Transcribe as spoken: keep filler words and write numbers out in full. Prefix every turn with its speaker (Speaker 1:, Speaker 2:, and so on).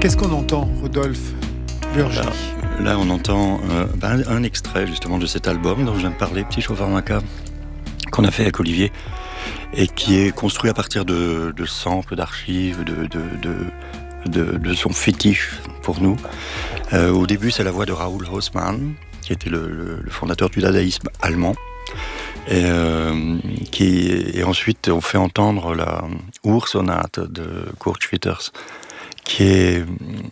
Speaker 1: Qu'est-ce qu'on entend, Rodolphe Burgi?
Speaker 2: Là, là, on entend euh, ben, un extrait justement de cet album dont je viens de parler, Petit chauffeur macabre, qu'on a fait avec Olivier, et qui est construit à partir de, de samples, d'archives, de, de, de, de, de son fétiche pour nous. Euh, au début, c'est la voix de Raoul Haussmann, qui était le, le, le fondateur du dadaïsme allemand. Et, euh, qui, et ensuite, on fait entendre la Ursonate de Kurt Schwitters, qui est